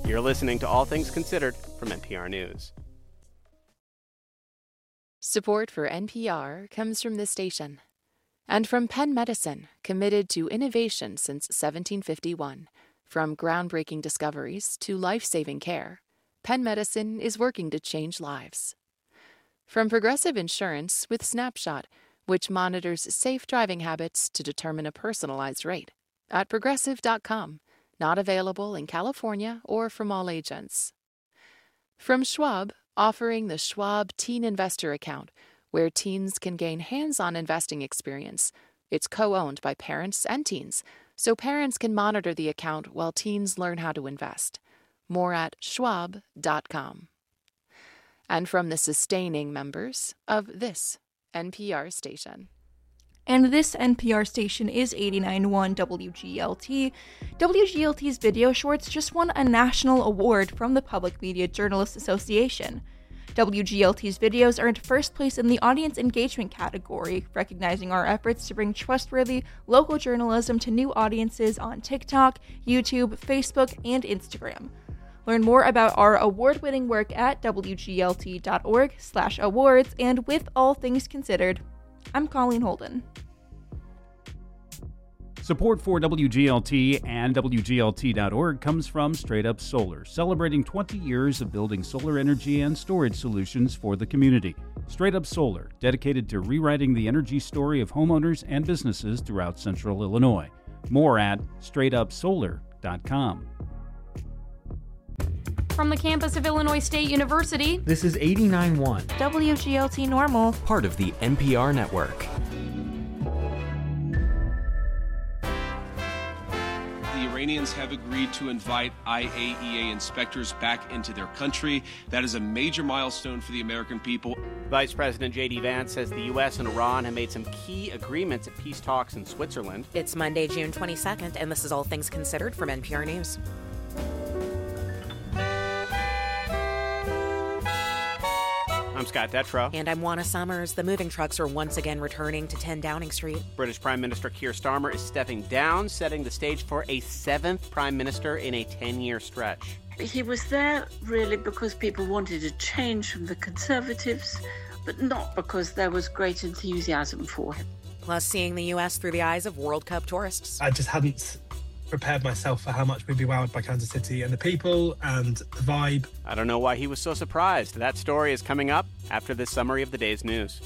You're listening to All Things Considered from NPR News. Support for NPR comes from this station and from Penn Medicine, committed to innovation since 1751. From groundbreaking discoveries to life-saving care, Penn Medicine is working to change lives. From Progressive Insurance with Snapshot, which monitors safe driving habits to determine a personalized rate at Progressive.com. Not available in California or from all agents. From Schwab, offering the Schwab Teen Investor Account, where teens can gain hands-on investing experience. It's co-owned by parents and teens, so parents can monitor the account while teens learn how to invest. More at schwab.com. And from the sustaining members of this NPR station. And this NPR station is 89.1 WGLT. WGLT's video shorts just won a national award from the Public Media Journalists Association. WGLT's videos earned first place in the audience engagement category, recognizing our efforts to bring trustworthy local journalism to new audiences on TikTok, YouTube, Facebook, and Instagram. Learn more about our award-winning work at wglt.org/awards. And with all things considered, I'm Colleen Holden. Support for WGLT and WGLT.org comes from Straight Up Solar, celebrating 20 years of building solar energy and storage solutions for the community. Straight Up Solar, dedicated to rewriting the energy story of homeowners and businesses throughout Central Illinois. More at straightupsolar.com. From the campus of Illinois State University, this is 89.1 WGLT Normal, part of the NPR network. The Iranians have agreed to invite IAEA inspectors back into their country. That is a major milestone for the American people. Vice President J.D. Vance says the U.S. and Iran have made some key agreements at peace talks in Switzerland. It's Monday, June 22nd, and this is All Things Considered from NPR News. I'm Scott Detrow. And I'm Juana Summers. The moving trucks are once again returning to 10 Downing Street. British Prime Minister Keir Starmer is stepping down, setting the stage for a seventh Prime Minister in a 10-year stretch. He was there really because people wanted a change from the Conservatives, but not because there was great enthusiasm for him. Plus, seeing the U.S. through the eyes of World Cup tourists. I just hadn't prepared myself for how much we'd be wowed by Kansas City and the people and the vibe. I don't know why he was so surprised. That story is coming up after this summary of the day's news.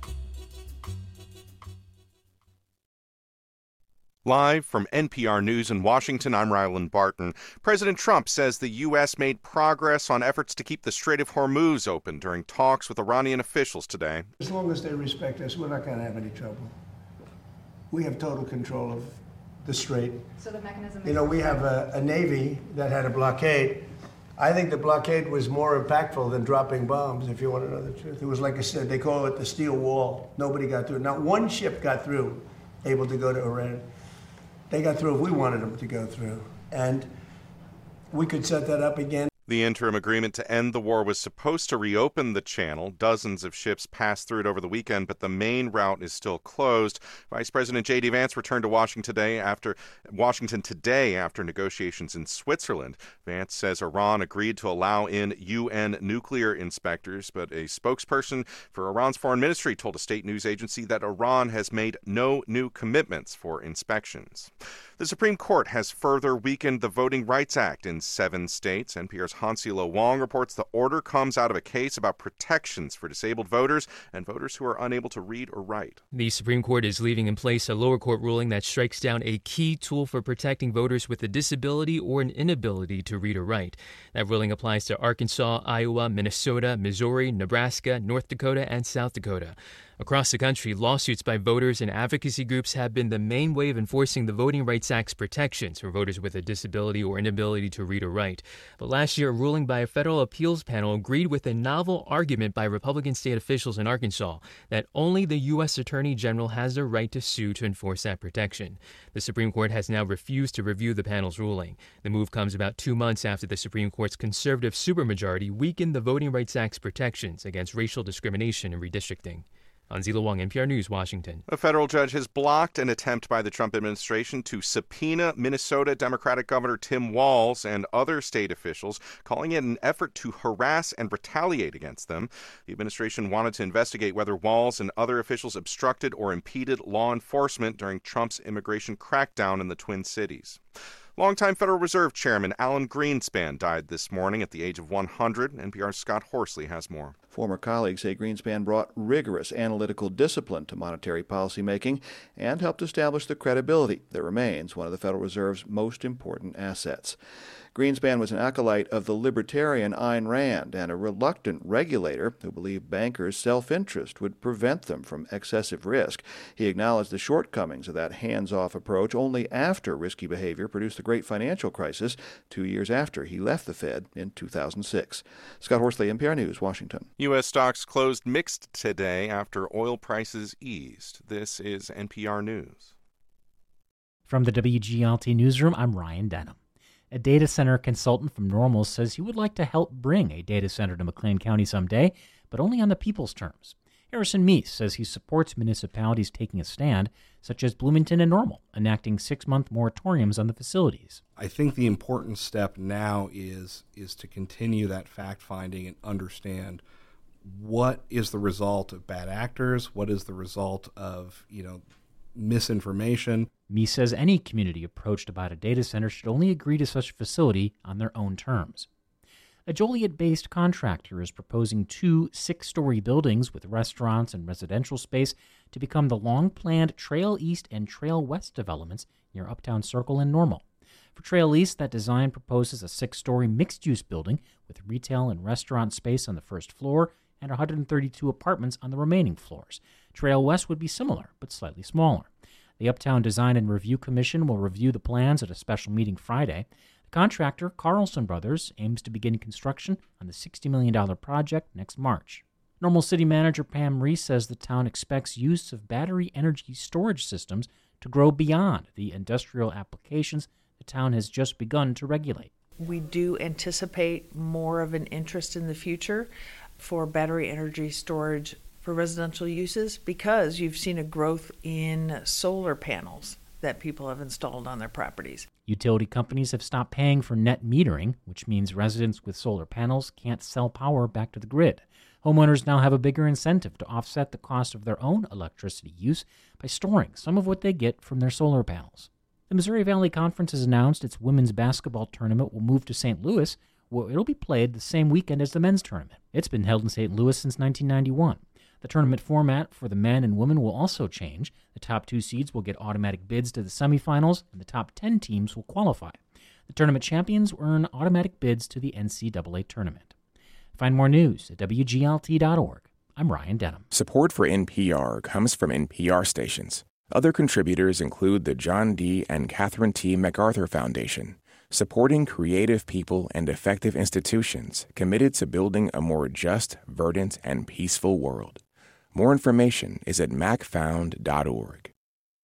Live from NPR News in Washington, I'm Ryland Barton. President Trump says the U.S. made progress on efforts to keep the Strait of Hormuz open during talks with Iranian officials today. As long as they respect us, we're not going to have any trouble. We have total control of the strait. So the mechanism we have a Navy that had a blockade. I think the blockade was more impactful than dropping bombs, if you want to know the truth. It was like I said, they call it the steel wall. Nobody got through. Not one ship got through, able to go to Iran. They got through if we wanted them to go through. And we could set that up again. The interim agreement to end the war was supposed to reopen the channel. Dozens of ships passed through it over the weekend, but the main route is still closed. Vice President J.D. Vance returned to Washington today after negotiations in Switzerland. Vance says Iran agreed to allow in UN nuclear inspectors, but a spokesperson for Iran's foreign ministry told a state news agency that Iran has made no new commitments for inspections. The Supreme Court has further weakened the Voting Rights Act in 7 states. NPR's Hansilo Wong reports the order comes out of a case about protections for disabled voters and voters who are unable to read or write. The Supreme Court is leaving in place a lower court ruling that strikes down a key tool for protecting voters with a disability or an inability to read or write. That ruling applies to Arkansas, Iowa, Minnesota, Missouri, Nebraska, North Dakota, and South Dakota. Across the country, lawsuits by voters and advocacy groups have been the main way of enforcing the Voting Rights Act's protections for voters with a disability or inability to read or write. But last year, a ruling by a federal appeals panel agreed with a novel argument by Republican state officials in Arkansas that only the U.S. Attorney General has the right to sue to enforce that protection. The Supreme Court has now refused to review the panel's ruling. The move comes about 2 months after the Supreme Court's conservative supermajority weakened the Voting Rights Act's protections against racial discrimination and redistricting. Anzila Wang, NPR News, Washington. A federal judge has blocked an attempt by the Trump administration to subpoena Minnesota Democratic Governor Tim Walz and other state officials, calling it an effort to harass and retaliate against them. The administration wanted to investigate whether Walz and other officials obstructed or impeded law enforcement during Trump's immigration crackdown in the Twin Cities. Longtime Federal Reserve Chairman Alan Greenspan died this morning at the age of 100. NPR's Scott Horsley has more. Former colleagues say Greenspan brought rigorous analytical discipline to monetary policymaking and helped establish the credibility that remains one of the Federal Reserve's most important assets. Greenspan was an acolyte of the libertarian Ayn Rand and a reluctant regulator who believed bankers' self-interest would prevent them from excessive risk. He acknowledged the shortcomings of that hands-off approach only after risky behavior produced the great financial crisis 2 years after he left the Fed in 2006. Scott Horsley, NPR News, Washington. U.S. stocks closed mixed today after oil prices eased. This is NPR News. From the WGLT Newsroom, I'm Ryan Denham. A data center consultant from Normal says he would like to help bring a data center to McLean County someday, but only on the people's terms. Harrison Meese says he supports municipalities taking a stand, such as Bloomington and Normal, enacting 6-month moratoriums on the facilities. I think the important step now is to continue that fact-finding and understand what is the result of bad actors, what is the result of, misinformation. Meese says any community approached about a data center should only agree to such a facility on their own terms. A Joliet-based contractor is proposing 2 6-story buildings with restaurants and residential space to become the long-planned Trail East and Trail West developments near Uptown Circle and Normal. For Trail East, that design proposes a 6-story mixed-use building with retail and restaurant space on the first floor and 132 apartments on the remaining floors. Trail West would be similar, but slightly smaller. The Uptown Design and Review Commission will review the plans at a special meeting Friday. The contractor, Carlson Brothers, aims to begin construction on the $60 million project next March. Normal City Manager Pam Reese says the town expects use of battery energy storage systems to grow beyond the industrial applications the town has just begun to regulate. We do anticipate more of an interest in the future for battery energy storage for residential uses because you've seen a growth in solar panels that people have installed on their properties. Utility companies have stopped paying for net metering, which means residents with solar panels can't sell power back to the grid. Homeowners now have a bigger incentive to offset the cost of their own electricity use by storing some of what they get from their solar panels. The Missouri Valley Conference has announced its women's basketball tournament will move to St. Louis, where it'll be played the same weekend as the men's tournament. It's been held in St. Louis since 1991. The tournament format for the men and women will also change. The top 2 seeds will get automatic bids to the semifinals, and the top 10 teams will qualify. The tournament champions earn automatic bids to the NCAA tournament. Find more news at WGLT.org. I'm Ryan Denham. Support for NPR comes from NPR stations. Other contributors include the John D. and Catherine T. MacArthur Foundation, supporting creative people and effective institutions committed to building a more just, verdant, and peaceful world. More information is at macfound.org.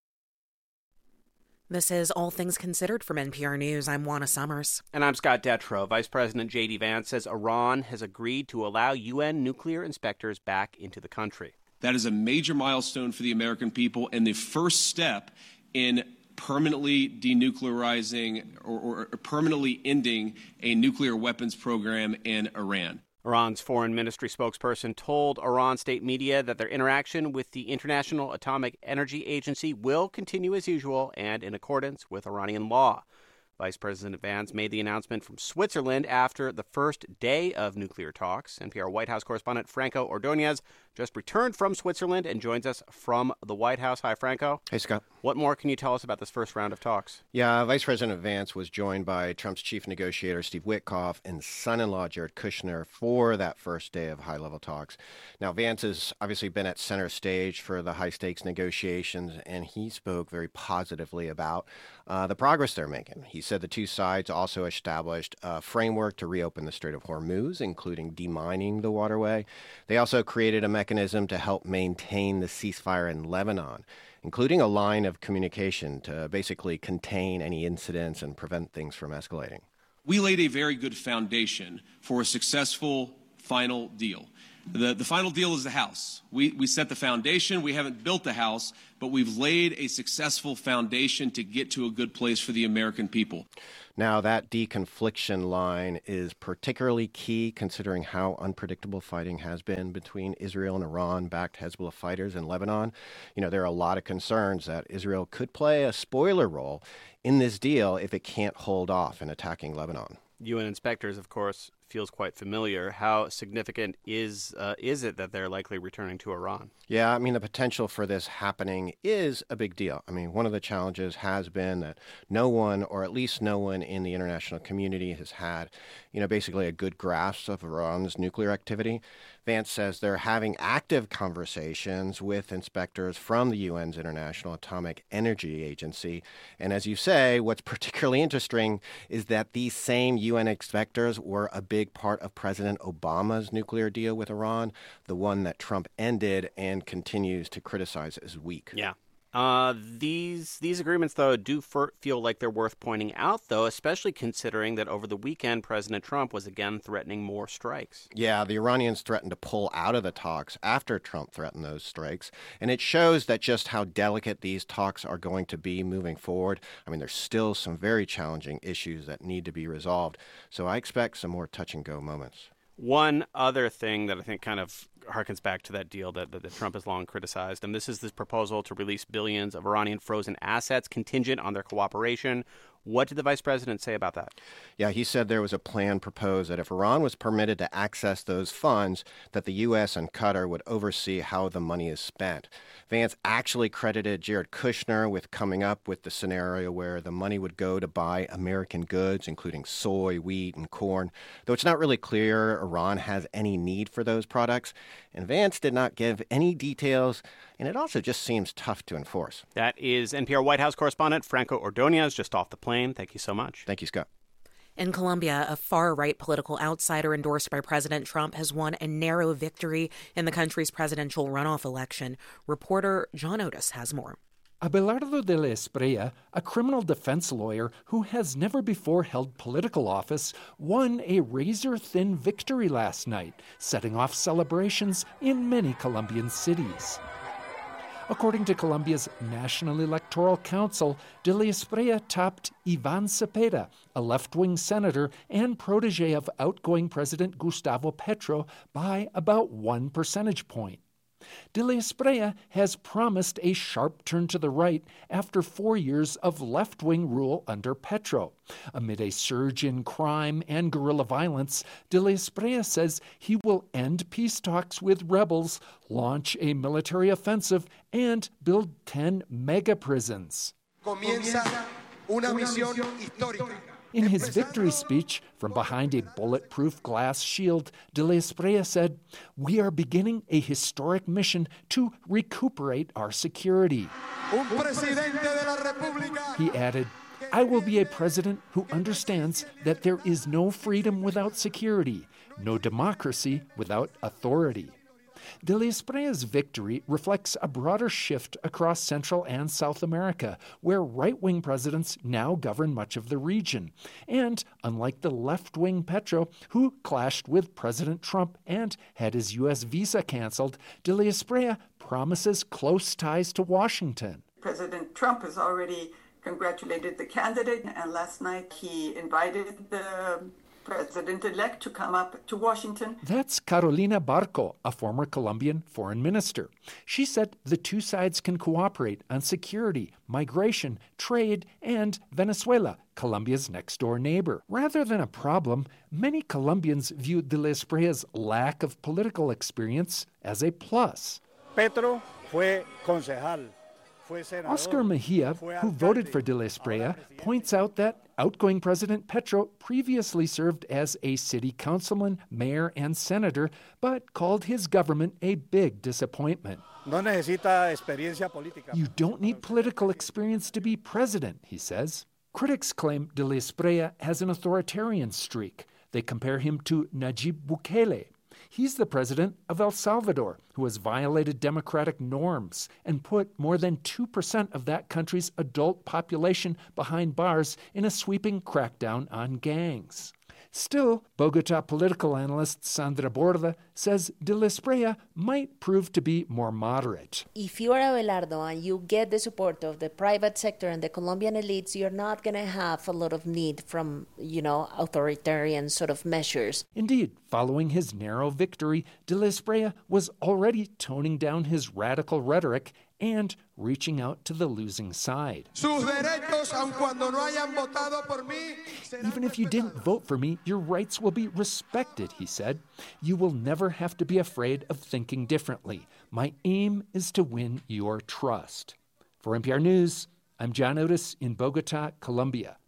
This is All Things Considered from NPR News. I'm Juana Summers. And I'm Scott Detrow. Vice President J.D. Vance says Iran has agreed to allow UN nuclear inspectors back into the country. That is a major milestone for the American people and the first step in permanently denuclearizing or permanently ending a nuclear weapons program in Iran. Iran's foreign ministry spokesperson told Iran state media that their interaction with the International Atomic Energy Agency will continue as usual and in accordance with Iranian law. Vice President Vance made the announcement from Switzerland after the first day of nuclear talks. NPR White House correspondent Franco Ordonez just returned from Switzerland and joins us from the White House. Hi, Franco. Hey, Scott. What more can you tell us about this first round of talks? Yeah, Vice President Vance was joined by Trump's chief negotiator, Steve Witkoff, and son-in-law, Jared Kushner, for that first day of high-level talks. Now, Vance has obviously been at center stage for the high-stakes negotiations, and he spoke very positively about the progress they're making. He said the two sides also established a framework to reopen the Strait of Hormuz, including demining the waterway. They also created a mechanism to help maintain the ceasefire in Lebanon, including a line of communication to basically contain any incidents and prevent things from escalating. We laid a very good foundation for a successful final deal. The final deal is the house. We set the foundation. We haven't built the house, but we've laid a successful foundation to get to a good place for the American people. Now, that deconfliction line is particularly key considering how unpredictable fighting has been between Israel and Iran-backed Hezbollah fighters in Lebanon. You know, there are a lot of concerns that Israel could play a spoiler role in this deal if it can't hold off in attacking Lebanon. UN inspectors, of course, feels quite familiar. How significant is it that they're likely returning to Iran? Yeah, I mean, the potential for this happening is a big deal. I mean, one of the challenges has been that no one, or at least no one in the international community, has had, basically a good grasp of Iran's nuclear activity. Vance says they're having active conversations with inspectors from the UN's International Atomic Energy Agency. And as you say, what's particularly interesting is that these same UN inspectors were a big part of President Obama's nuclear deal with Iran, the one that Trump ended and continues to criticize as weak. Yeah. These agreements, though, do feel like they're worth pointing out, though, especially considering that over the weekend, President Trump was again threatening more strikes. Yeah, the Iranians threatened to pull out of the talks after Trump threatened those strikes. And it shows that just how delicate these talks are going to be moving forward. I mean, there's still some very challenging issues that need to be resolved. So I expect some more touch-and-go moments. One other thing that I think kind of harkens back to that deal that Trump has long criticized, and this is this proposal to release billions of Iranian frozen assets contingent on their cooperation. What did the vice president say about that? Yeah, he said there was a plan proposed that if Iran was permitted to access those funds, that the U.S. and Qatar would oversee how the money is spent. Vance actually credited Jared Kushner with coming up with the scenario where the money would go to buy American goods, including soy, wheat, and corn, though it's not really clear Iran has any need for those products. And Vance did not give any details, and it also just seems tough to enforce. That is NPR White House correspondent Franco Ordonez, just off the plane. Thank you so much. Thank you, Scott. In Colombia, a far-right political outsider endorsed by President Trump has won a narrow victory in the country's presidential runoff election. Reporter John Otis has more. Abelardo de la Espriella, a criminal defense lawyer who has never before held political office, won a razor-thin victory last night, setting off celebrations in many Colombian cities. According to Colombia's National Electoral Council, de la Espriella topped Ivan Cepeda, a left-wing senator and protege of outgoing President Gustavo Petro, by about 1 percentage point. De la Espriella has promised a sharp turn to the right after 4 years of left-wing rule under Petro. Amid a surge in crime and guerrilla violence, de la Espriella says he will end peace talks with rebels, launch a military offensive, and build 10 mega prisons. Comienza una misión histórica. In his victory speech from behind a bulletproof glass shield, de la Espriella said, "We are beginning a historic mission to recuperate our security." He added, "I will be a president who understands that there is no freedom without security, no democracy without authority." De la Espriella's victory reflects a broader shift across Central and South America, where right-wing presidents now govern much of the region. And unlike the left-wing Petro, who clashed with President Trump and had his U.S. visa canceled, de la Espriella promises close ties to Washington. President Trump has already congratulated the candidate, and last night he invited the President-elect to come up to Washington. That's Carolina Barco, a former Colombian foreign minister. She said the two sides can cooperate on security, migration, trade, and Venezuela, Colombia's next-door neighbor. Rather than a problem, many Colombians view de la Espriella's lack of political experience as a plus. Petro fue concejal. Oscar Mejia, who voted for de la Espriella, points out that outgoing President Petro previously served as a city councilman, mayor, and senator, but called his government a big disappointment. You don't need political experience to be president, he says. Critics claim de la Espriella has an authoritarian streak. They compare him to Nayib Bukele. He's the president of El Salvador, who has violated democratic norms and put more than 2% of that country's adult population behind bars in a sweeping crackdown on gangs. Still, Bogota political analyst Sandra Borda says De la Espriella might prove to be more moderate. If you are Abelardo and you get the support of the private sector and the Colombian elites, you're not going to have a lot of need from, authoritarian sort of measures. Indeed, following his narrow victory, De la Espriella was already toning down his radical rhetoric and reaching out to the losing side. Even if you didn't vote for me, your rights will be respected, he said. You will never have to be afraid of thinking differently. My aim is to win your trust. For NPR News, I'm John Otis in Bogota, Colombia.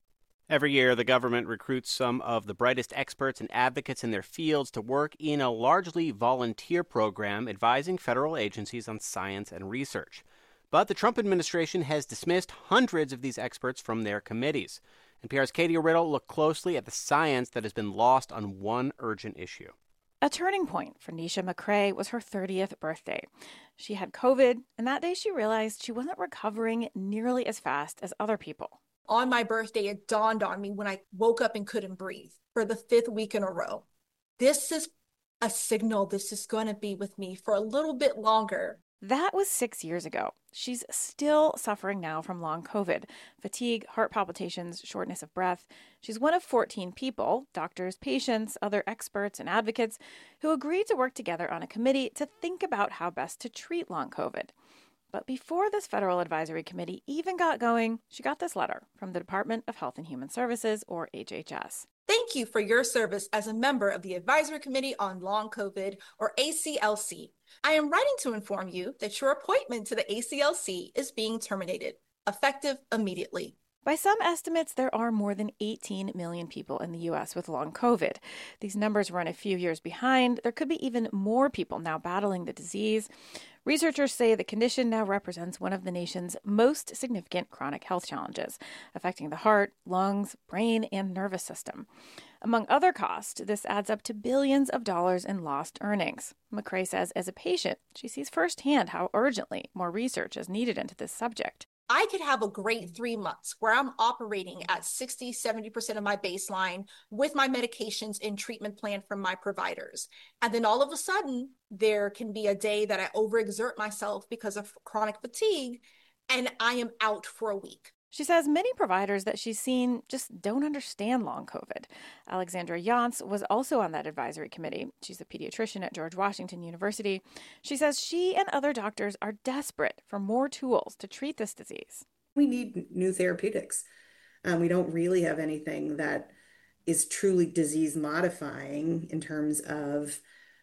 Every year, the government recruits some of the brightest experts and advocates in their fields to work in a largely volunteer program advising federal agencies on science and research. But the Trump administration has dismissed hundreds of these experts from their committees. NPR's Katie Riddle looked closely at the science that has been lost on one urgent issue. A turning point for Nisha McCrae was her 30th birthday. She had COVID, and that day she realized she wasn't recovering nearly as fast as other people. On my birthday, it dawned on me when I woke up and couldn't breathe for the 5th week in a row. This is a signal this is going to be with me for a little bit longer. That was 6 years ago. She's still suffering now from long COVID, fatigue, heart palpitations, shortness of breath. She's one of 14 people, doctors, patients, other experts, and advocates, who agreed to work together on a committee to think about how best to treat long COVID. But before this federal advisory committee even got going, she got this letter from the Department of Health and Human Services, or HHS. Thank you for your service as a member of the Advisory Committee on Long COVID, or ACLC. I am writing to inform you that your appointment to the ACLC is being terminated, effective immediately. By some estimates, there are more than 18 million people in the U.S. with long COVID. These numbers run a few years behind. There could be even more people now battling the disease. Researchers say the condition now represents one of the nation's most significant chronic health challenges, affecting the heart, lungs, brain, and nervous system. Among other costs, this adds up to billions of dollars in lost earnings. McCrae says as a patient, she sees firsthand how urgently more research is needed into this subject. I could have a great 3 months where I'm operating at 60, 70% of my baseline with my medications and treatment plan from my providers. And then all of a sudden, there can be a day that I overexert myself because of chronic fatigue, and I am out for a week. She says many providers that she's seen just don't understand long COVID. Alexandra Yance was also on that advisory committee. She's a pediatrician at George Washington University. She says she and other doctors are desperate for more tools to treat this disease. We need new therapeutics. We don't really have anything that is truly disease modifying in terms of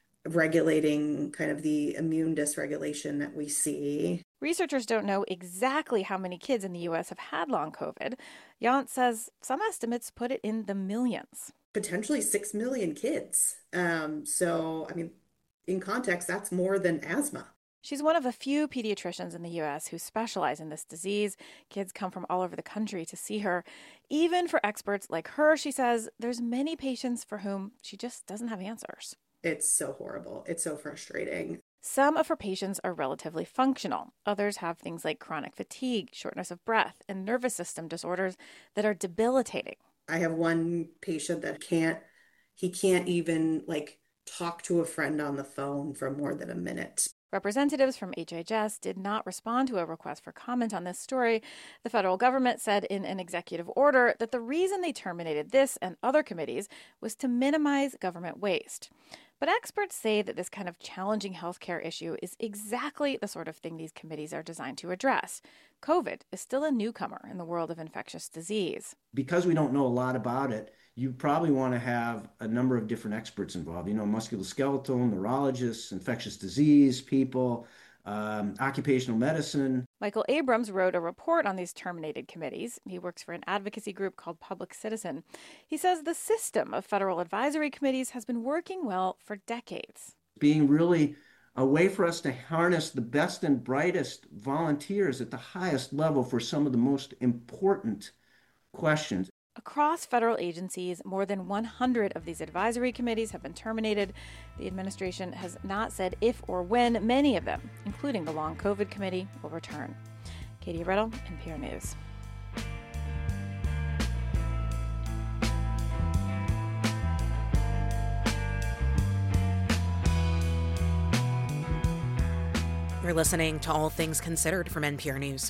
regulating kind of the immune dysregulation that we see. Researchers don't know exactly how many kids in the U.S. have had long COVID. Yance says some estimates put it in the millions. Potentially 6 million kids. So, in context, that's more than asthma. She's one of a few pediatricians in the U.S. who specialize in this disease. Kids come from all over the country to see her. Even for experts like her, she says, there's many patients for whom she just doesn't have answers. It's so horrible. It's so frustrating. Some of her patients are relatively functional. Others have things like chronic fatigue, shortness of breath, and nervous system disorders that are debilitating. I have one patient that can't even talk to a friend on the phone for more than a minute. Representatives from HHS did not respond to a request for comment on this story. The federal government said in an executive order that the reason they terminated this and other committees was to minimize government waste. But experts say that this kind of challenging healthcare issue is exactly the sort of thing these committees are designed to address. COVID is still a newcomer in the world of infectious disease. Because we don't know a lot about it, you probably want to have a number of different experts involved. Musculoskeletal, neurologists, infectious disease people, occupational medicine. Michael Abrams wrote a report on these terminated committees. He works for an advocacy group called Public Citizen. He says the system of federal advisory committees has been working well for decades. Being really a way for us to harness the best and brightest volunteers at the highest level for some of the most important questions. Across federal agencies, more than 100 of these advisory committees have been terminated. The administration has not said if or when many of them, including the Long COVID Committee, will return. Katie Riddle, NPR News. You're listening to All Things Considered from NPR News.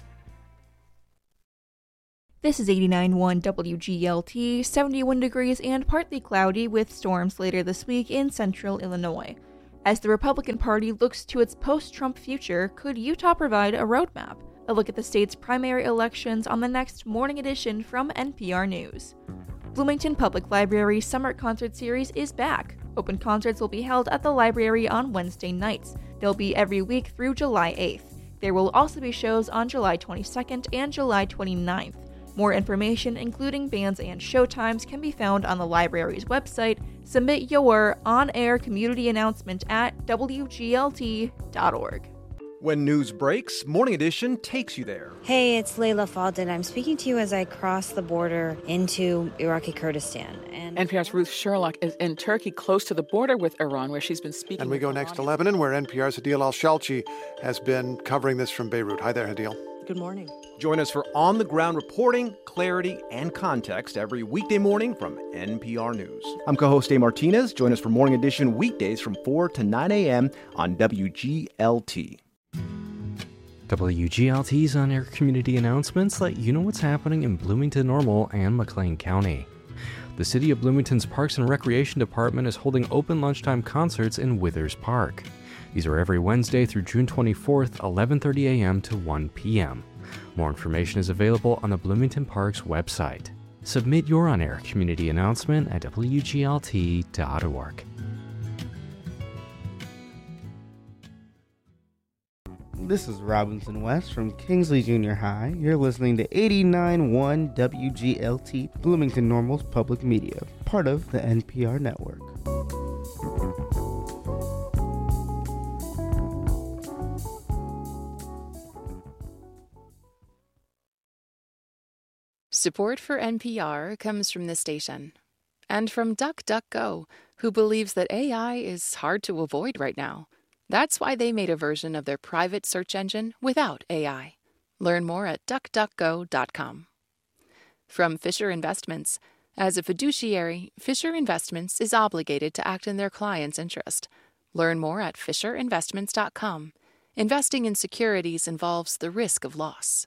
This is 89.1 WGLT, 71 degrees and partly cloudy with storms later this week in central Illinois. As the Republican Party looks to its post-Trump future, could Utah provide a roadmap? A look at the state's primary elections on the next Morning Edition from NPR News. Bloomington Public Library's Summer Concert Series is back. Open concerts will be held at the library on Wednesday nights. They'll be every week through July 8th. There will also be shows on July 22nd and July 29th. More information, including bands and showtimes, can be found on the library's website. Submit your on-air community announcement at wglt.org. When news breaks, Morning Edition takes you there. Hey, it's Layla Faldin. I'm speaking to you as I cross the border into Iraqi Kurdistan. And NPR's Ruth Sherlock is in Turkey, close to the border with Iran, where she's been speaking. And we go next to Lebanon, where NPR's Hadil Al-Shalchi has been covering this from Beirut. Hi there, Hadil. Good morning. Join us for on-the-ground reporting, clarity, and context every weekday morning from NPR News. I'm co-host Dave Martinez. Join us for Morning Edition weekdays from 4 to 9 a.m. on WGLT. WGLT's on-air community announcements let you know what's happening in Bloomington Normal and McLean County. The City of Bloomington's Parks and Recreation Department is holding open lunchtime concerts in Withers Park. These are every Wednesday through June 24th, 11:30 a.m. to 1 p.m. More information is available on the Bloomington Parks website. Submit your on-air community announcement at wglt.org. This is Robinson West from Kingsley Junior High. You're listening to 89.1 WGLT, Bloomington Normal's public media, part of the NPR network. Support for NPR comes from this station and from DuckDuckGo, who believes that AI is hard to avoid right now. That's why they made a version of their private search engine without AI. Learn more at duckduckgo.com. From Fisher Investments. As a fiduciary, Fisher Investments is obligated to act in their client's interest. Learn more at fisherinvestments.com. Investing in securities involves the risk of loss.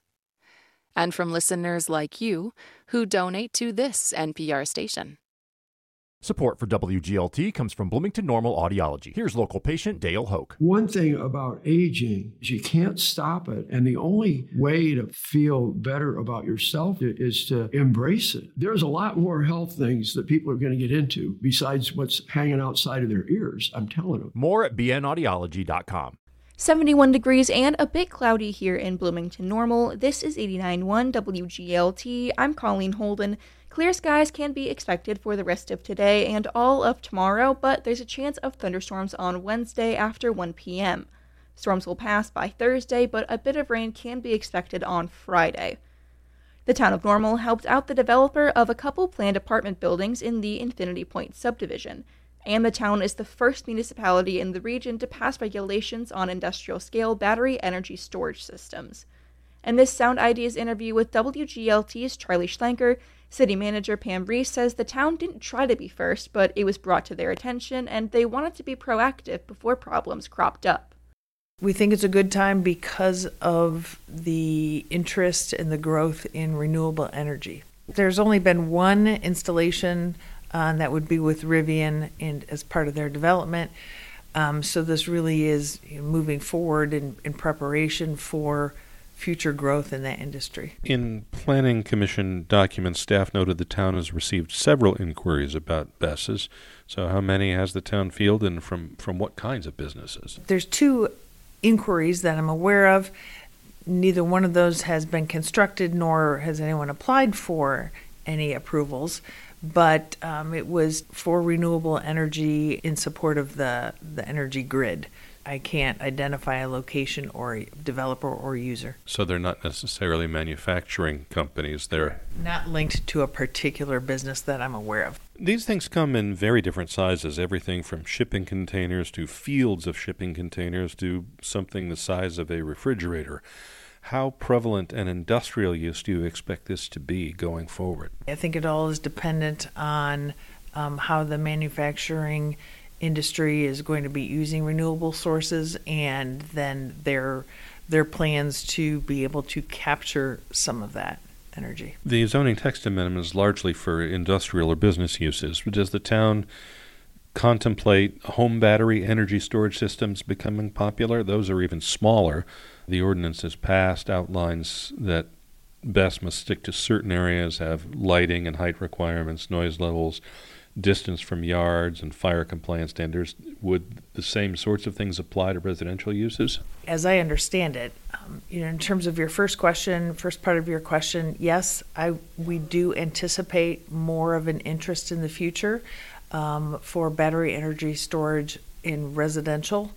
And from listeners like you who donate to this NPR station. Support for WGLT comes from Bloomington Normal Audiology. Here's local patient Dale Hoke. One thing about aging is you can't stop it. And the only way to feel better about yourself is to embrace it. There's a lot more health things that people are going to get into besides what's hanging outside of their ears. I'm telling them. More at bnaudiology.com. 71 degrees and a bit cloudy here in Bloomington Normal. This is 89.1 WGLT. I'm Colleen Holden. Clear skies can be expected for the rest of today and all of tomorrow, but there's a chance of thunderstorms on Wednesday after 1 p.m. Storms will pass by Thursday, but a bit of rain can be expected on Friday. The town of Normal helped out the developer of a couple planned apartment buildings in the Infinity Point subdivision. And the town is the first municipality in the region to pass regulations on industrial-scale battery energy storage systems. In this Sound Ideas interview with WGLT's Charlie Schlenker, City Manager Pam Reese says the town didn't try to be first, but it was brought to their attention, and they wanted to be proactive before problems cropped up. We think it's a good time because of the interest and the growth in renewable energy. There's only been one installation that would be with Rivian and as part of their development. So this really is moving forward in preparation for future growth in that industry. In Planning Commission documents, staff noted the town has received several inquiries about BESSes. So how many has the town fielded and from what kinds of businesses? There's 2 inquiries that I'm aware of. Neither one of those has been constructed, nor has anyone applied for any approvals. But it was for renewable energy in support of the energy grid. I can't identify a location or a developer or user. So they're not necessarily manufacturing companies. They're not linked to a particular business that I'm aware of. These things come in very different sizes, everything from shipping containers to fields of shipping containers to something the size of a refrigerator. How prevalent an industrial use do you expect this to be going forward? I think it all is dependent on how the manufacturing industry is going to be using renewable sources, and then their plans to be able to capture some of that energy. The zoning text amendment is largely for industrial or business uses. Does the town contemplate home battery energy storage systems becoming popular? Those are even smaller. The ordinance is passed, outlines that BESS must stick to certain areas, have lighting and height requirements, noise levels, distance from yards, and fire compliance standards. Would the same sorts of things apply to residential uses? As I understand it, in terms of your first part of your question, yes, we do anticipate more of an interest in the future for battery energy storage in residential,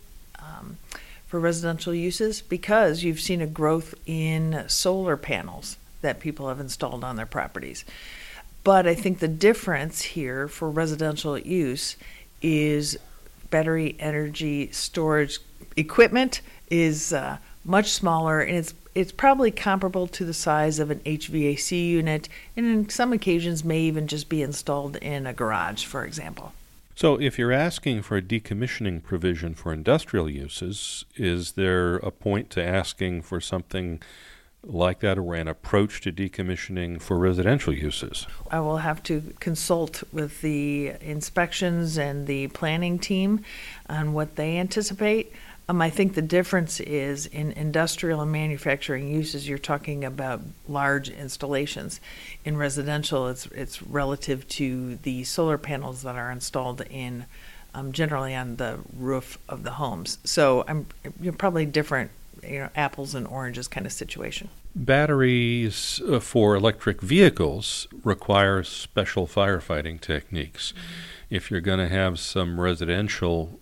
for residential uses, because you've seen a growth in solar panels that people have installed on their properties. But I think the difference here for residential use is battery energy storage equipment is much smaller, and it's probably comparable to the size of an HVAC unit, and in some occasions may even just be installed in a garage, for example. So if you're asking for a decommissioning provision for industrial uses, is there a point to asking for something like that, or an approach to decommissioning for residential uses? I will have to consult with the inspections and the planning team on what they anticipate. I think the difference is in industrial and manufacturing uses, you're talking about large installations. In residential, it's relative to the solar panels that are installed in generally on the roof of the homes. So you're probably different, apples and oranges kind of situation. Batteries for electric vehicles require special firefighting techniques. If you're going to have some residential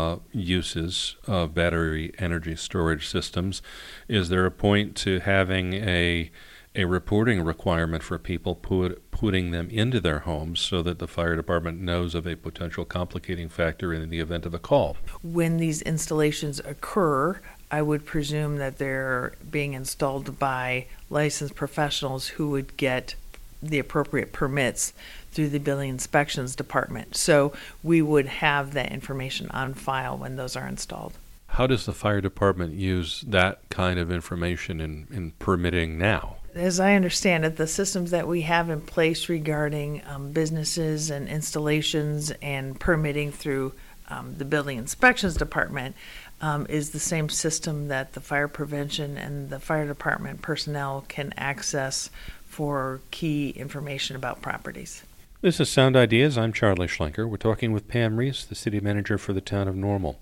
uses of battery energy storage systems, is there a point to having a reporting requirement for people putting them into their homes so that the fire department knows of a potential complicating factor in the event of a call? When these installations occur, I would presume that they're being installed by licensed professionals who would get the appropriate permits through the building inspections department. So we would have that information on file when those are installed. How does the fire department use that kind of information in permitting now? As I understand it, the systems that we have in place regarding businesses and installations and permitting through the building inspections department is the same system that the fire prevention and the fire department personnel can access for key information about properties. This is Sound Ideas. I'm Charlie Schlenker. We're talking with Pam Reese, the city manager for the town of Normal.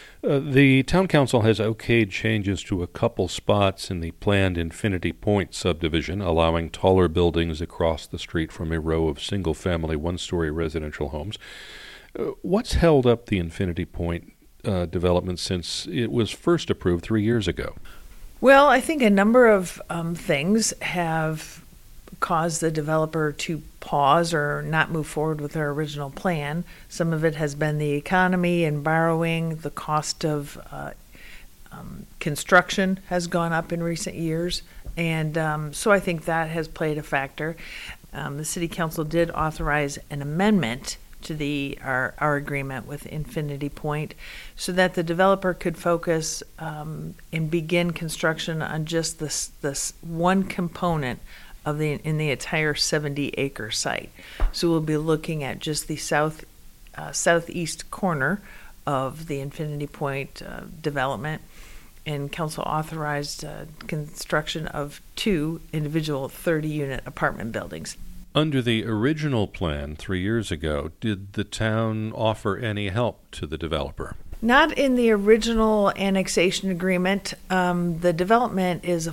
The town council has okayed changes to a couple spots in the planned Infinity Point subdivision, allowing taller buildings across the street from a row of single-family, one-story residential homes. What's held up the Infinity Point development since it was first approved 3 years ago? Well, I think a number of things have caused the developer to pause or not move forward with their original plan. Some of it has been the economy and borrowing. The cost of construction has gone up in recent years, and so I think that has played a factor. The city council did authorize an amendment to our agreement with Infinity Point so that the developer could focus and begin construction on just this one component in the entire 70-acre site. So we'll be looking at just the southeast corner of the Infinity Point development, and council authorized construction of 2 individual 30-unit apartment buildings. Under the original plan 3 years ago, did the town offer any help to the developer? Not in the original annexation agreement. The development is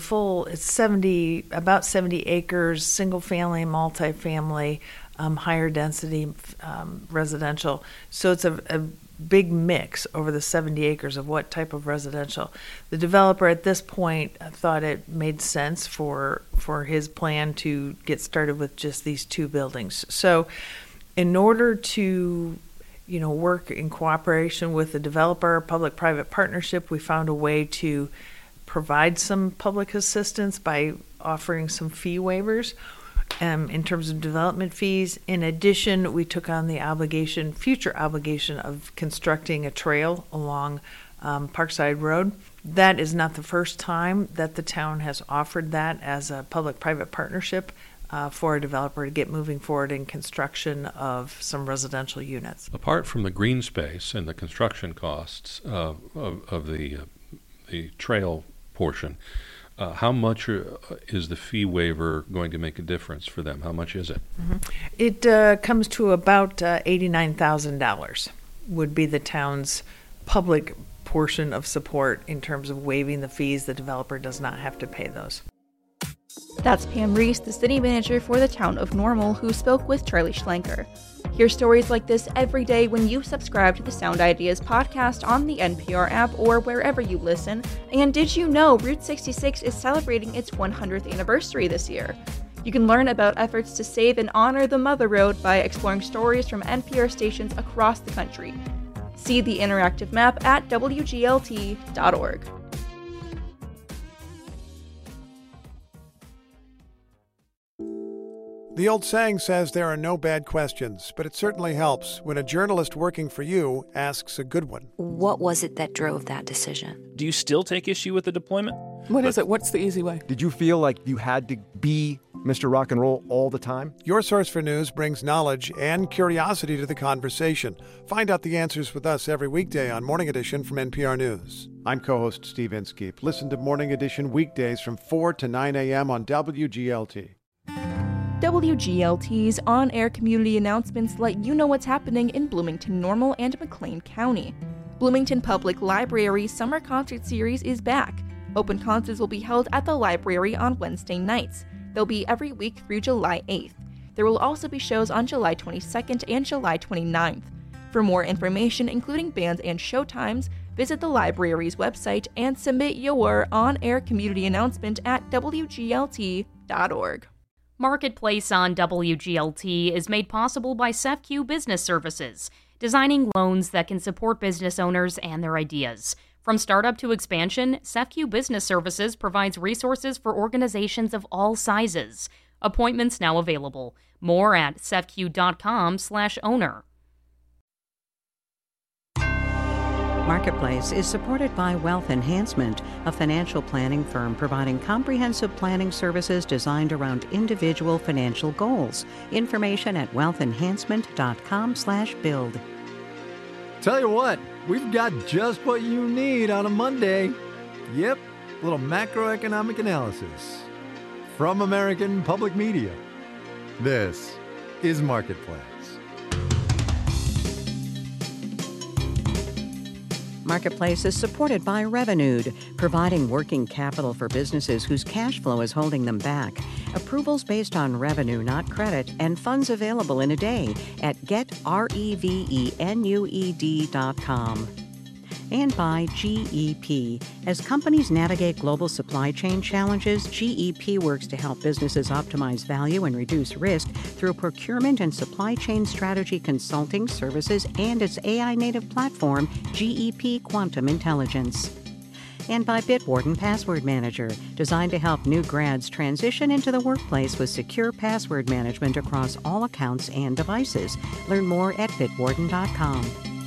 about 70 acres, single family, multifamily, higher density residential. So it's a big mix over the 70 acres of what type of residential. The developer at this point thought it made sense for his plan to get started with just these 2 buildings. So in order to work in cooperation with the developer, public-private partnership, we found a way to provide some public assistance by offering some fee waivers. in terms of development fees. In addition, we took on the future obligation of constructing a trail along Parkside Road. That is not the first time that the town has offered that as a public-private partnership for a developer to get moving forward in construction of some residential units. Apart from the green space and the construction costs of the trail portion, how much is the fee waiver going to make a difference for them? How much is it? Mm-hmm. It comes to about $89,000 would be the town's public portion of support in terms of waiving the fees. The developer does not have to pay those. That's Pam Reese, the city manager for the town of Normal, who spoke with Charlie Schlenker. Hear stories like this every day when you subscribe to the Sound Ideas podcast on the NPR app or wherever you listen. And did you know Route 66 is celebrating its 100th anniversary this year? You can learn about efforts to save and honor the Mother Road by exploring stories from NPR stations across the country. See the interactive map at WGLT.org. The old saying says there are no bad questions, but it certainly helps when a journalist working for you asks a good one. What was it that drove that decision? Do you still take issue with the deployment? What is it? What's the easy way? Did you feel like you had to be Mr. Rock and Roll all the time? Your Source for News brings knowledge and curiosity to the conversation. Find out the answers with us every weekday on Morning Edition from NPR News. I'm co-host Steve Inskeep. Listen to Morning Edition weekdays from 4 to 9 a.m. on WGLT. WGLT's on-air community announcements let you know what's happening in Bloomington Normal and McLean County. Bloomington Public Library's Summer Concert Series is back. Open concerts will be held at the library on Wednesday nights. They'll be every week through July 8th. There will also be shows on July 22nd and July 29th. For more information, including bands and showtimes, visit the library's website and submit your on-air community announcement at WGLT.org. Marketplace on WGLT is made possible by CEFCU Business Services, designing loans that can support business owners and their ideas. From startup to expansion, CEFCU Business Services provides resources for organizations of all sizes. Appointments now available. More at cefcu.com/owner. Marketplace is supported by Wealth Enhancement, a financial planning firm providing comprehensive planning services designed around individual financial goals. Information at wealthenhancement.com/build. Tell you what, we've got just what you need on a Monday. Yep, a little macroeconomic analysis from American Public Media. This is Marketplace. Marketplace is supported by Revenued, providing working capital for businesses whose cash flow is holding them back. Approvals based on revenue, not credit, and funds available in a day at getrevenued.com. And by GEP. As companies navigate global supply chain challenges, GEP works to help businesses optimize value and reduce risk through procurement and supply chain strategy consulting services and its AI-native platform, GEP Quantum Intelligence. And by Bitwarden Password Manager, designed to help new grads transition into the workplace with secure password management across all accounts and devices. Learn more at bitwarden.com.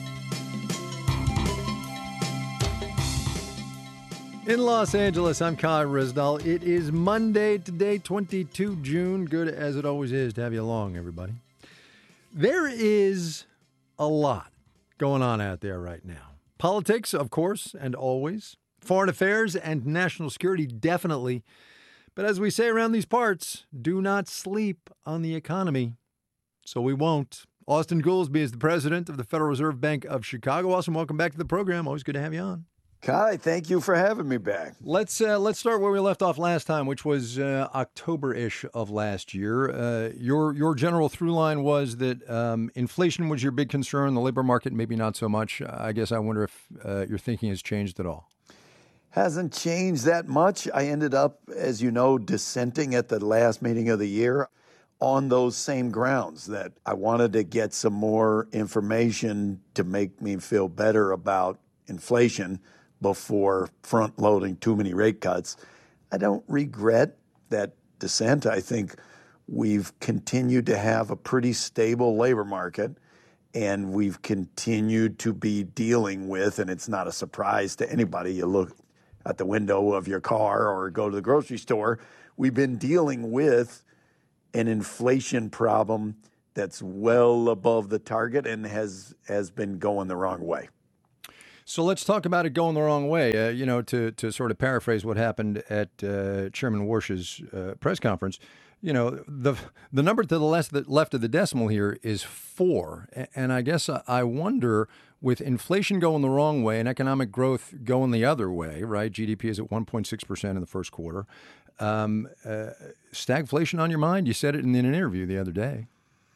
In Los Angeles, I'm Kai Risdal. It is Monday today, 22 June. Good as it always is to have you along, everybody. There is a lot going on out there right now. Politics, of course, and always. Foreign affairs and national security, definitely. But as we say around these parts, do not sleep on the economy. So we won't. Austan Goolsbee is the president of the Federal Reserve Bank of Chicago. Austan, welcome back to the program. Always good to have you on. Kai, thank you for having me back. Let's start where we left off last time, which was October-ish of last year. Your general through line was that inflation was your big concern, the labor market maybe not so much. I guess I wonder if your thinking has changed at all. Hasn't changed that much. I ended up, as you know, dissenting at the last meeting of the year on those same grounds, that I wanted to get some more information to make me feel better about inflation before front-loading too many rate cuts. I don't regret that dissent. I think We've continued to have a pretty stable labor market, and we've continued to be dealing with, and it's not a surprise to anybody, you look at the window of your car or go to the grocery store, we've been dealing with an inflation problem that's well above the target and has been going the wrong way. So let's talk about it going the wrong way. To sort of paraphrase what happened at Chairman Warsh's press conference, the number to the left of the decimal here is 4. And I guess I wonder, with inflation going the wrong way and economic growth going the other way, right? GDP is at 1.6% in the first quarter. Stagflation on your mind? You said it in an interview the other day.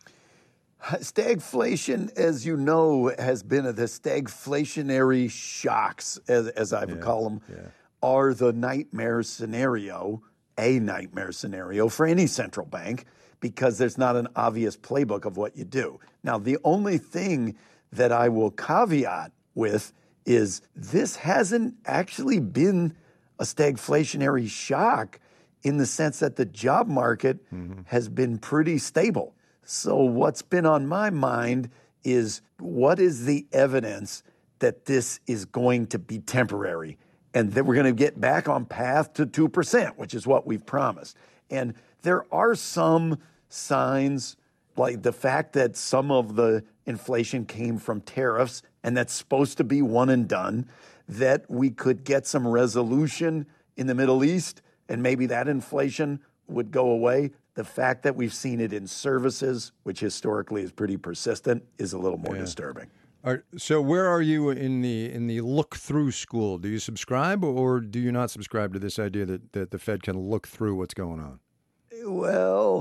Stagflation, as you know, has been the stagflationary shocks, as I would call them, are the nightmare scenario, a nightmare scenario for any central bank, because there's not an obvious playbook of what you do. Now, the only thing that I will caveat with is this hasn't actually been a stagflationary shock in the sense that the job market has been pretty stable. So what's been on my mind is, what is the evidence that this is going to be temporary and that we're going to get back on path to 2%, which is what we've promised. And there are some signs, like the fact that some of the inflation came from tariffs, and that's supposed to be one and done, that we could get some resolution in the Middle East and maybe that inflation would go away. The fact that we've seen it in services, which historically is pretty persistent, is a little more disturbing. All right, so where are you in the look-through school? Do you subscribe, or do you not subscribe to this idea that the Fed can look through what's going on? Well,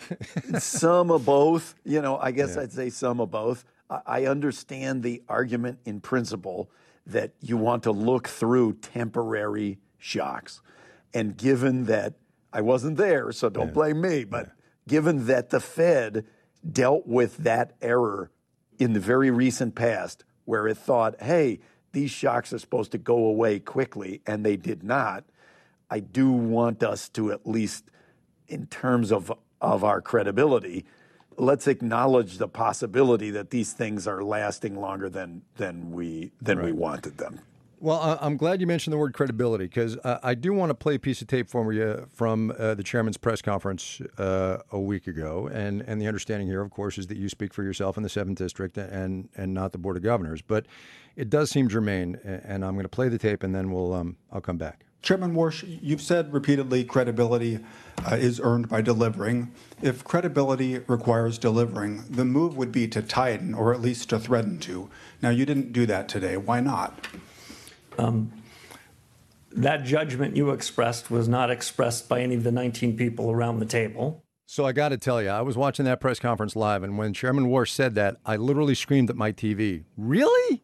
some of both. I guess I'd say some of both. I understand the argument in principle that you want to look through temporary shocks. And given that I wasn't there, so don't blame me, but given that the Fed dealt with that error in the very recent past, where it thought, hey, these shocks are supposed to go away quickly, and they did not, I do want us to, at least in terms of our credibility, let's acknowledge the possibility that these things are lasting longer than we wanted them. Well, I'm glad you mentioned the word credibility, because I do want to play a piece of tape for you from the chairman's press conference a week ago. And the understanding here, of course, is that you speak for yourself in the 7th District and not the Board of Governors. But it does seem germane, and I'm going to play the tape, and then I'll come back. Chairman Warsh, you've said repeatedly credibility is earned by delivering. If credibility requires delivering, the move would be to tighten, or at least to threaten to. Now, you didn't do that today. Why not? That judgment you expressed was not expressed by any of the 19 people around the table. So I got to tell you, I was watching that press conference live, and when Chairman Warsh said that, I literally screamed at my TV, "Really?"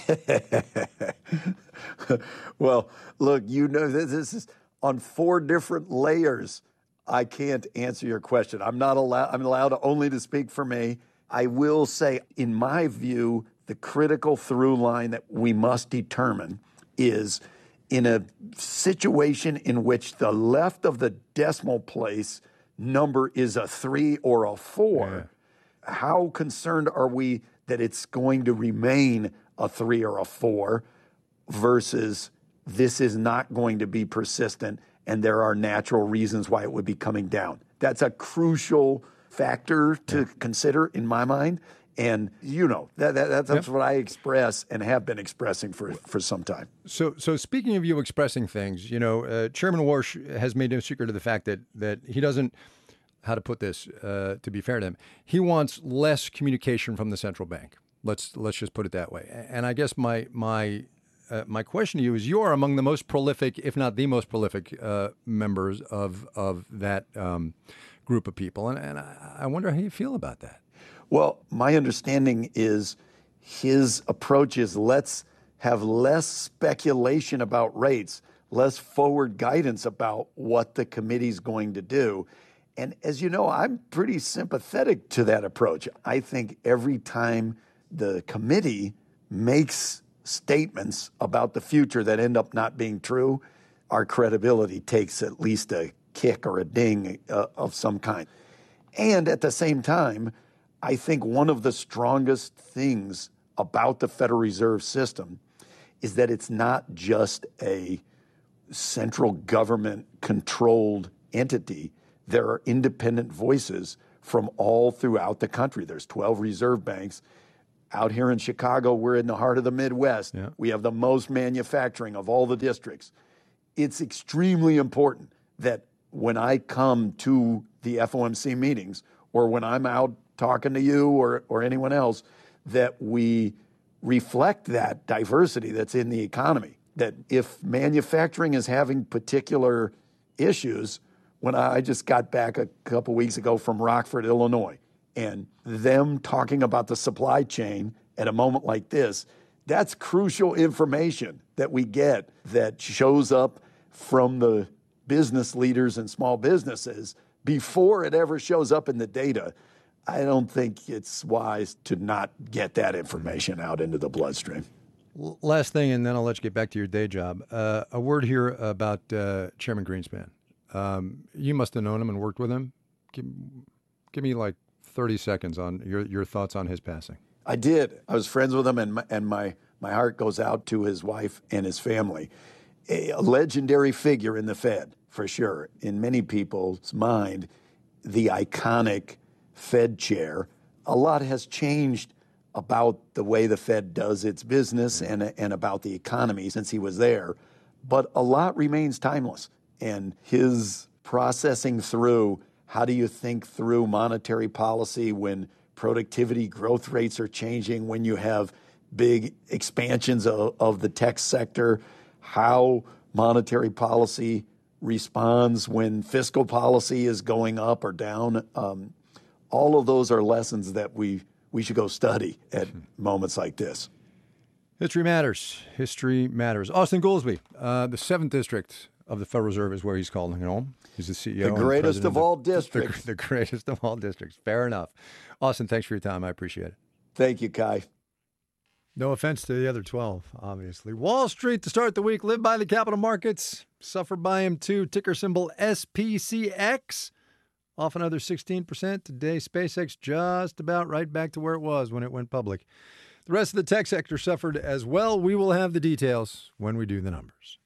Well, look, this is on 4 different layers. I can't answer your question. I'm allowed only to speak for me. I will say, in my view, the critical through line that we must determine is, in a situation in which the left of the decimal place number is a 3 or a 4, how concerned are we that it's going to remain a 3 or a 4 versus this is not going to be persistent and there are natural reasons why it would be coming down? That's a crucial factor to consider in my mind. And that's what I express and have been expressing for some time. So speaking of you expressing things, Chairman Warsh has made no secret of the fact that he doesn't, how to put this, to be fair to him, he wants less communication from the central bank. Let's just put it that way. And I guess my question to you is, you are among the most prolific, if not the most prolific, members of that group of people, and I wonder how you feel about that. Well, my understanding is his approach is, let's have less speculation about rates, less forward guidance about what the committee's going to do. And as you know, I'm pretty sympathetic to that approach. I think every time the committee makes statements about the future that end up not being true, our credibility takes at least a kick or a ding of some kind. And at the same time, I think one of the strongest things about the Federal Reserve System is that it's not just a central government controlled entity. There are independent voices from all throughout the country. There's 12 reserve banks. Out here in Chicago, we're in the heart of the Midwest. Yeah. We have the most manufacturing of all the districts. It's extremely important that when I come to the FOMC meetings or when I'm out talking to you or anyone else, that we reflect that diversity that's in the economy. That if manufacturing is having particular issues, when I just got back a couple weeks ago from Rockford, Illinois, and them talking about the supply chain at a moment like this, that's crucial information that we get that shows up from the business leaders and small businesses before it ever shows up in the data. I don't think it's wise to not get that information out into the bloodstream. Last thing, and then I'll let you get back to your day job. A word here about Chairman Greenspan. You must have known him and worked with him. Give me like 30 seconds on your thoughts on his passing. I did. I was friends with him, and my heart goes out to his wife and his family. A legendary figure in the Fed, for sure. In many people's mind, the iconic Fed chair. A lot has changed about the way the Fed does its business and about the economy since he was there, but a lot remains timeless. And his processing through, how do you think through monetary policy when productivity growth rates are changing, when you have big expansions of the tech sector, how monetary policy responds when fiscal policy is going up or down. All of those are lessons that we should go study at moments like this. History matters. History matters. Austan Goolsbee, the 7th District of the Federal Reserve is where he's calling home. He's the CEO. The greatest of all districts. The greatest of all districts. Fair enough. Austan, thanks for your time. I appreciate it. Thank you, Kai. No offense to the other 12, obviously. Wall Street to start the week. Live by the capital markets. Suffer by them too. Ticker symbol SPCX. Off another 16% today. SpaceX just about right back to where it was when it went public. The rest of the tech sector suffered as well. We will have the details when we do the numbers.